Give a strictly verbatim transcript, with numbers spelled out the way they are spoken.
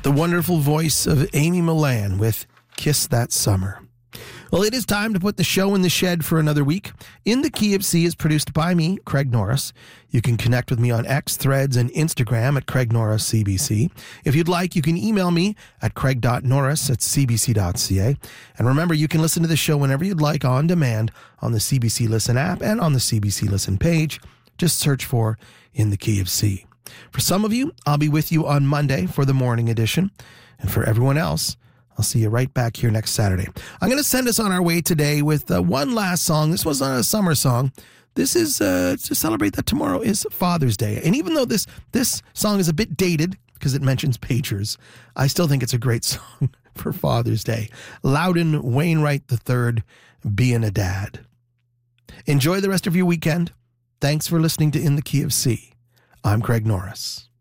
the wonderful voice of Amy Millan with Kiss That Summer. Well, it is time to put the show in the shed for another week. In the Key of C is produced by me, Craig Norris. You can connect with me on X, Threads, and Instagram at Craig Norris C B C. If you'd like, you can email me at craig dot norris at c b c dot c a. And remember, you can listen to the show whenever you'd like on demand on the C B C Listen app and on the C B C Listen page. Just search for In the Key of C. For some of you, I'll be with you on Monday for the morning edition. And for everyone else, I'll see you right back here next Saturday. I'm going to send us on our way today with uh, one last song. This was not a summer song. This is uh, to celebrate that tomorrow is Father's Day. And even though this, this song is a bit dated because it mentions pagers, I still think it's a great song for Father's Day. Loudon Wainwright the third, Being a Dad. Enjoy the rest of your weekend. Thanks for listening to In the Key of C. I'm Craig Norris.